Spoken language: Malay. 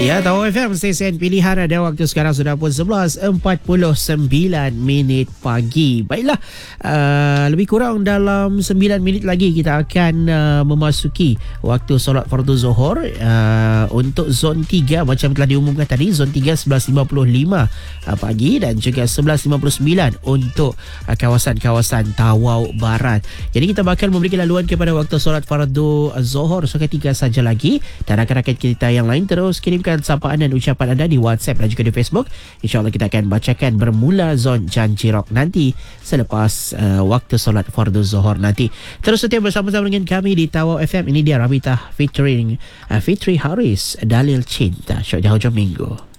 Ya, Tawau FM, stesen pilihan ada waktu sekarang sudah pun 11.49 pagi. Baiklah, lebih kurang dalam 9 minit lagi kita akan memasuki waktu solat fardu Zuhur. Untuk zon 3 macam telah diumumkan tadi, zon 3 11.55 pagi dan juga 11.59 untuk kawasan-kawasan Tawau Barat. Jadi kita bakal memberi laluan kepada waktu solat fardu Zuhur seketika saja lagi, dan rakan-rakan kita yang lain terus kirimkan sapaan dan ucapan anda di WhatsApp dan juga di Facebook. InsyaAllah kita akan bacakan bermula zon Janji Rock nanti selepas waktu solat fardu Zuhur nanti. Terus setia bersama-sama dengan kami di Tawau FM. Ini dia Rabitah featuring Fitri Haris, Dalil Cinta, syok di hujung minggu.